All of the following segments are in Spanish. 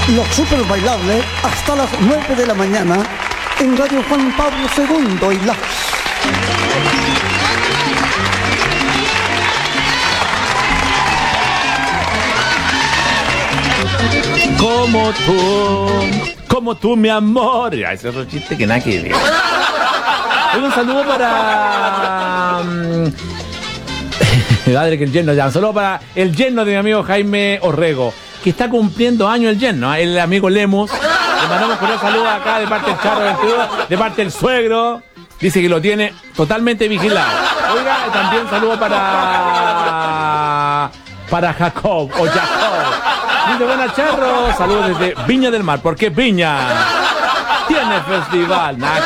Los super bailables hasta las 9 de la mañana en Radio Juan Pablo II y la... Como tú, mi amor. Ya, ese es otro chiste que nada que ver. Un saludo para... Madre que el yerno, ya. Un saludo para el yerno de mi amigo Jaime Orrego, que está cumpliendo años el yerno, el amigo Lemus. Le mandamos un saludo acá de parte del Charro Ventura, de parte del suegro. Dice que lo tiene totalmente vigilado. Oiga, también saludo para Jacob o Jacob. Dice, buenas Charro, saludos desde Viña del Mar. ¿Por qué Viña? Tiene festival. Nada que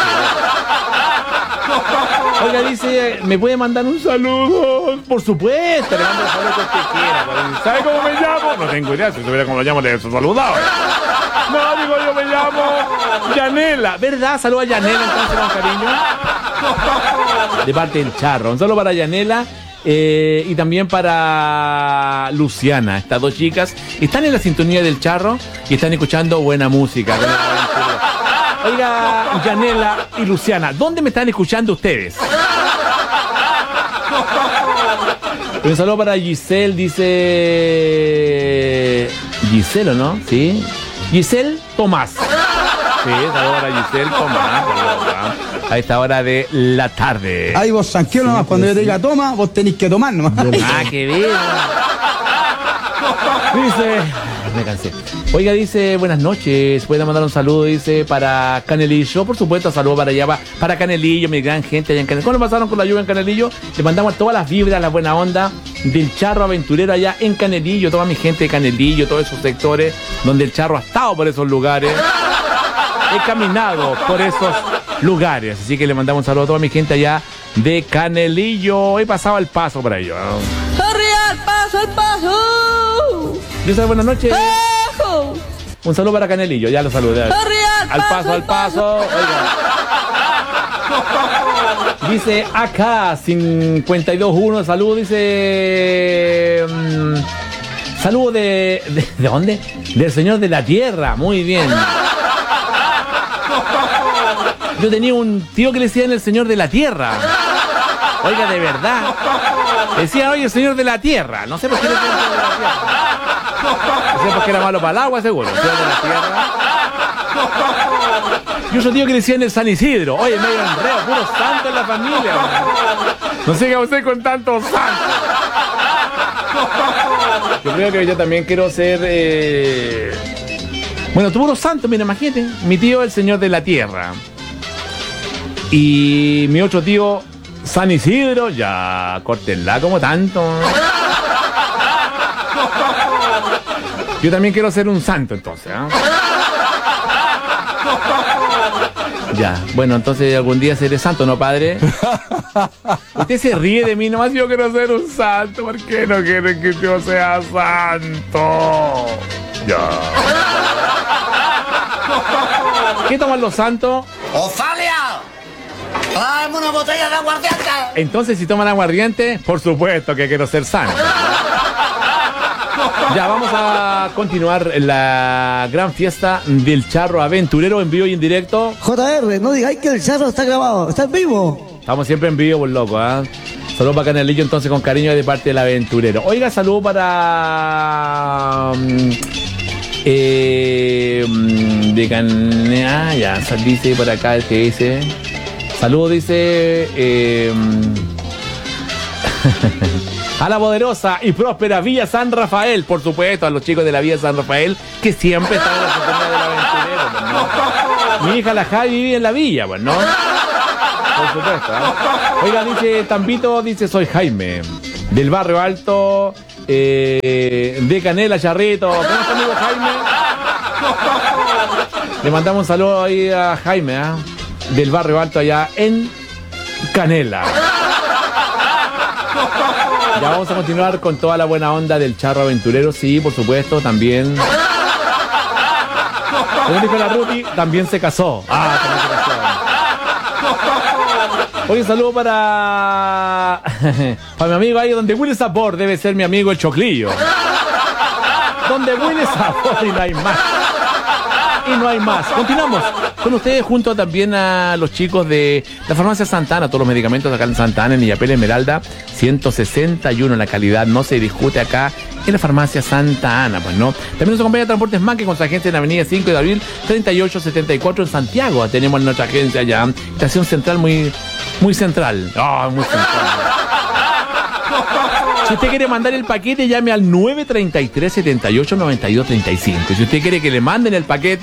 ver. Oiga, dice, ¿me puede mandar un saludo? Por supuesto, le mando un saludo que usted quiera. ¿Sabe cómo me llamo? No tengo idea, si supiera cómo lo llamo, le he saludado. No, digo, yo me llamo Yanela. ¿Verdad? Saludo a Yanela entonces con cariño. De parte del Charro. Un saludo para Yanela. Y también para Luciana. Estas dos chicas están en la sintonía del Charro y están escuchando buena música. Oiga, Yanela y Luciana, ¿dónde me están escuchando ustedes? Un saludo para Giselle, dice... Giselle, ¿o no? Sí. Giselle Tomás. Sí, saludo para Giselle Tomás. A esta hora de la tarde. Ahí vos tranquilo nomás, cuando yo te diga toma, vos tenés que tomar nomás. Ah, qué bien. Dice, me cansé. Oiga, dice, buenas noches. Puede mandar un saludo, dice, para Canelillo. Por supuesto, saludo para allá, para Canelillo, mi gran gente allá en Canelillo. ¿Cómo pasaron con la lluvia en Canelillo? Le mandamos todas las vibras, la buena onda del Charro Aventurero allá en Canelillo. Toda mi gente de Canelillo, todos esos sectores donde el Charro ha estado por esos lugares. He caminado por esos lugares. Así que le mandamos un saludo a toda mi gente allá de Canelillo. He pasado el paso para ello. ¡Arriba, el paso! Dice, buenas noches. Un saludo para Canelillo, ya lo saludé. Al paso. Oiga. Dice acá 52.1, saludo, dice... saludo ¿de dónde? Del Señor de la Tierra, muy bien. Yo tenía un tío que le decían el Señor de la Tierra. Oiga, de verdad. Decía, oye, el Señor de la Tierra. No sé por qué le decían el Señor de la Tierra. No sé por qué era malo para el agua, seguro. El Señor de la Tierra. Y otro tío que le decían el San Isidro. Oye, medio enreo, puro santo en la familia. No sé qué usted con tantos santos. Yo creo que yo también quiero ser... Bueno, tuvo unos santos, mira, imagínate. Mi tío, el Señor de la Tierra. Y mi otro tío, San Isidro, ya, córtenla como tanto. Yo también quiero ser un santo, entonces, ¿eh? Ya, bueno, entonces algún día seré santo, ¿no, padre? Usted se ríe de mí, nomás yo quiero ser un santo. ¿Por qué no quieren que yo sea santo? Ya. ¿Qué toman los santos? ¡Ofalia! ¡Dame una botella de aguardiente! Entonces, si toman aguardiente, por supuesto que quiero ser santo. Ya, vamos a continuar la gran fiesta del Charro Aventurero en vivo y en directo. JR, no digáis que el Charro está grabado, está en vivo. Estamos siempre en vivo, por loco, ¿eh? Saludos para Canelillo, entonces, con cariño de parte del Aventurero. Oiga, saludo para... ya, dice por acá el que dice... Saludos, dice... a la poderosa y próspera Villa San Rafael, por supuesto, a los chicos de la Villa San Rafael, que siempre están en la sintonía del Aventurero, pues, ¿no? Mi hija la Javi vive en la villa, pues, ¿no? Por supuesto, ¿eh? Oiga, dice Tambito, dice, soy Jaime, del Barrio Alto, de Canela, Charrito. ¿Cómo está, amigo Jaime? Le mandamos un saludo ahí a Jaime, ¿eh? Del Barrio Alto allá en Canela. Ya vamos a continuar con toda la buena onda del Charro Aventurero, sí, por supuesto, también. Como dijo la Ruti, también se casó. También se casó. Oye, saludo para mi amigo ahí donde huele sabor, debe ser mi amigo el Choclillo. Donde huele sabor y no hay más. Y no hay más. Continuamos con ustedes junto también a los chicos de la farmacia Santana, todos los medicamentos acá en Santana, en Illapel Esmeralda, 161. La calidad no se discute acá en la farmacia Santa Ana, pues no. También nos acompaña Transportes Manque con su agencia en Avenida 5 de Abril 3874 en Santiago. Tenemos nuestra agencia allá, estación central muy central. Muy central. Si usted quiere mandar el paquete, llame al 933-78-9235. Si usted quiere que le manden el paquete,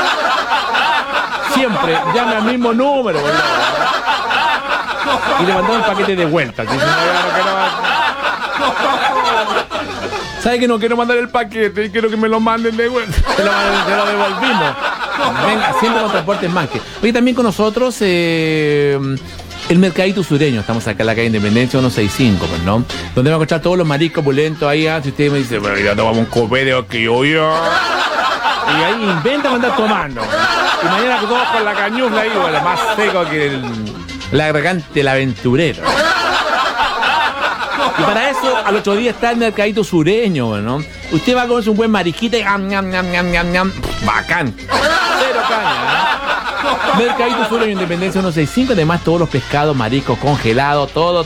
siempre llame al mismo número, ¿verdad? Y le mandamos el paquete de vuelta. ¿Sabe que no quiero mandar el paquete y quiero que me lo manden de vuelta? Se lo devolvimos. Venga, siempre con Transportes Manque. Hoy también con nosotros el Mercadito Sureño. Estamos acá en la calle Independencia 165, pues, ¿no? Donde va a encontrar todos los mariscos pulentos ahí. Si usted me dice, bueno, ya tomamos un copete que yo. Y ahí inventa andar tomando. Y mañana todos con la cañufla ahí, bueno, más seco que la garganta del aventurero. Y para eso, al otro día está el Mercadito Sureño, ¿no? Usted va a comerse un buen marisquita y bacán. Cero caña, ¿no? Mercadito Sureño, Independencia 165, además todos los pescados, mariscos, congelados, todo.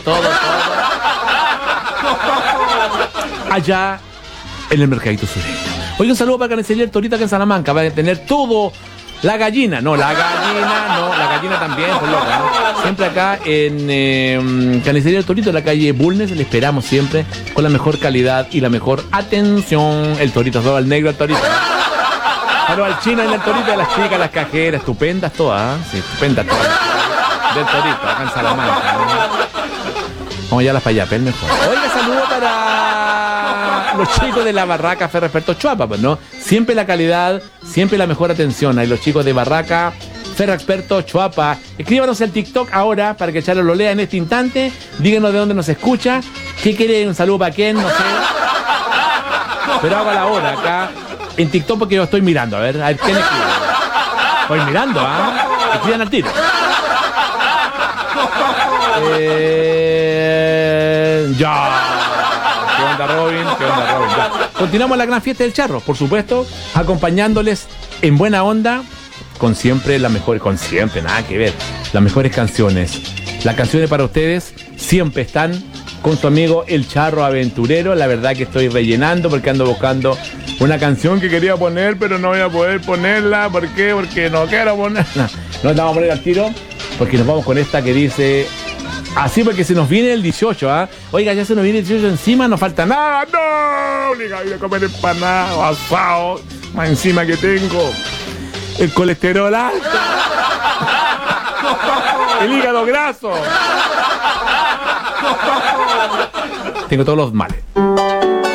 Allá en el Mercadito Sureño. Hoy un saludo para Carnicería El Torito acá en Salamanca. Va a tener todo. La gallina también, por loco, ¿no? Siempre acá en Carnicería El Torito, en la calle Bulnes, le esperamos siempre con la mejor calidad y la mejor atención. El Torito, solo al negro, el Torito. Pero al chino en el Torito, de las chicas, las cajeras, estupendas todas, ¿eh? Sí, estupendas todas. Del Torito, acá en Salamanca, ¿no? Vamos ya a las Payapel mejor. Oiga, saludo para los chicos de la Barraca Ferro Experto Chuapa, pues, ¿no? Siempre la calidad, siempre la mejor atención. Ahí los chicos de Barraca Ferro Experto Chuapa. Escríbanos el TikTok ahora para que Charlo lo lea en este instante. Díganos de dónde nos escucha. ¿Qué quiere? Un saludo para quién, no sé. Pero hago la hora acá en TikTok porque yo estoy mirando. A ver quién escribe. Estoy mirando, escriban al tiro. Ya. ¿Qué onda, Robin? Ya. Continuamos la gran fiesta del charro, por supuesto, acompañándoles en buena onda, con siempre las mejores, nada que ver, las mejores canciones. Las canciones para ustedes siempre están con su amigo El Charro Aventurero. La verdad que estoy rellenando porque ando buscando una canción que quería poner, pero no voy a poder ponerla. ¿Por qué? Porque no quiero ponerla. No la vamos a poner al tiro, porque nos vamos con esta que dice... Así porque se nos viene el 18, ¿ah? Oiga, ya se nos viene el 18 encima, no falta nada. ¡No! Obligado a ir a comer empanado, asado. Más encima que tengo el colesterol alto. El hígado graso. Tengo todos los males.